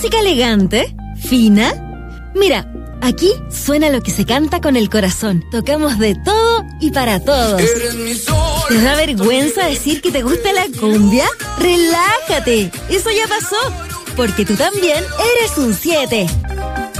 música elegante, fina. Mira, aquí suena lo que se canta con el corazón. Tocamos de todo y para todos. ¿Te da vergüenza decir que te gusta la cumbia? ¡Relájate! Eso ya pasó, porque tú también eres un 7.